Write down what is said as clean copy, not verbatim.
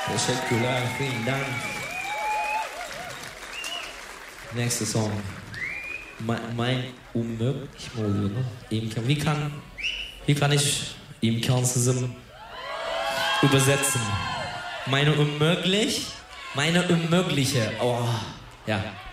Teşekkürler, vielen Dank. Nächster Song. Mein unmöglich mi oluyor lan? Wie kann ich imkansızım übersetzen? Meine unmögliche. Oh, ja.